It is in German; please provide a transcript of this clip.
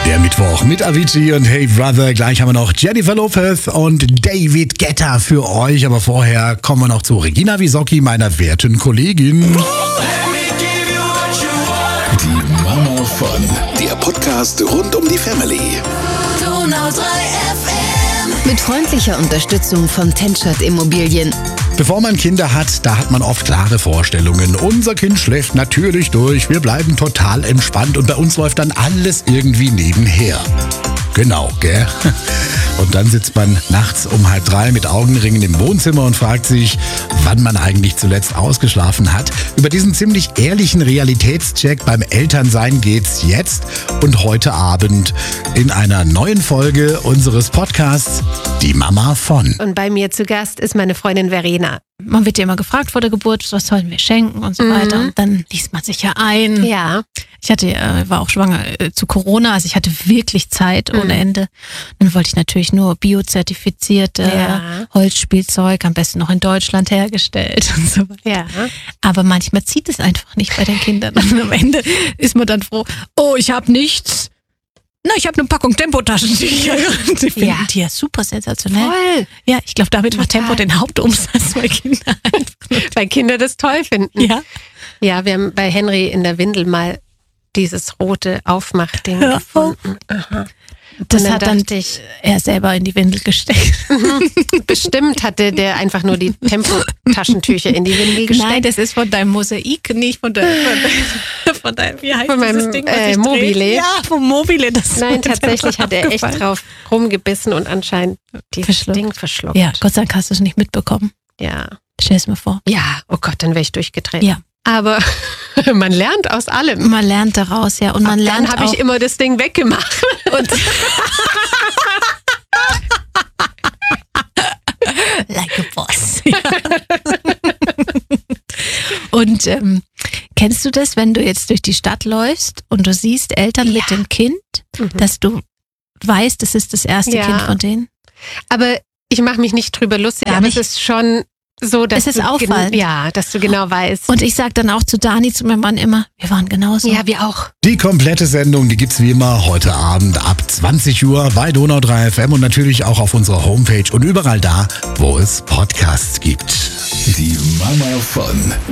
Der Mittwoch mit Avicii und Hey Brother. Gleich haben wir noch Jennifer Lopez und David Guetta für euch. Aber vorher kommen wir noch zu Regina Wisocki, meiner werten Kollegin. Die Mama von. Der Podcast rund um die Family. Donau 3 FM. Mit freundlicher Unterstützung von Tenschert Immobilien. Bevor man Kinder hat, da hat man oft klare Vorstellungen. Unser Kind schläft natürlich durch, wir bleiben total entspannt und bei uns läuft dann alles irgendwie nebenher. Genau, gell? Und dann sitzt man nachts um 2:30 mit Augenringen im Wohnzimmer und fragt sich, wann man eigentlich zuletzt ausgeschlafen hat. Über diesen ziemlich ehrlichen Realitätscheck beim Elternsein geht's jetzt und heute Abend in einer neuen Folge unseres Podcasts Die Mama von. Und bei mir zu Gast ist meine Freundin Verena. Man wird ja immer gefragt vor der Geburt, was sollen wir schenken und so weiter. Und dann liest man sich ja ein. Ja. Ich war auch schwanger zu Corona, also ich hatte wirklich Zeit ohne Ende. Dann wollte ich natürlich nur biozertifizierte Holzspielzeug, am besten noch in Deutschland hergestellt und so weiter. Ja. Aber manchmal zieht es einfach nicht bei den Kindern. Und am Ende ist man dann froh, oh, ich habe nichts. Na, ich habe eine Packung Tempotaschentücher. Die finden die ja super sensationell. Voll. Ja, ich glaube, damit macht Tempo den Hauptumsatz bei Kindern. Weil Kinder das toll finden. Ja. Ja, wir haben bei Henry in der Windel mal dieses rote Aufmachding gefunden. Aha. Das dann hat dann dachte ich, er selber in die Windel gesteckt. bestimmt hatte der einfach nur die Tempotaschentücher in die Windel gesteckt. Nein, das ist von deinem Mosaik, nicht von deinem, wie heißt Von meinem, dieses Ding, was sich Mobile. dreht? Ja, vom Mobile. Das Nein, ist mir tatsächlich selber hat er echt aufgefallen. drauf rumgebissen und anscheinend dieses Ding verschluckt. Ja, Gott sei Dank hast du es nicht mitbekommen. Ja. Stell es mir vor. Ja, oh Gott, dann wäre ich durchgedreht. Ja. Aber man lernt aus allem. Man lernt daraus, ja. Und man lernt Dann habe auch, ich immer das Ding weggemacht. und like a boss. Und kennst du das, wenn du jetzt durch die Stadt läufst und du siehst Eltern mit dem Kind, dass du weißt, das ist das erste Kind von denen? Aber ich mache mich nicht drüber lustig, Gar aber nicht. es ist schon so, dass Es ist auffallend. dass du genau weißt. Und ich sag dann auch zu Dani, zu meinem Mann immer, wir waren genauso. ja, wir auch. Die komplette Sendung, die gibt's wie immer heute Abend ab 20 Uhr bei Donau 3 FM und natürlich auch auf unserer Homepage und überall da, wo es Podcasts gibt. Die Mama von.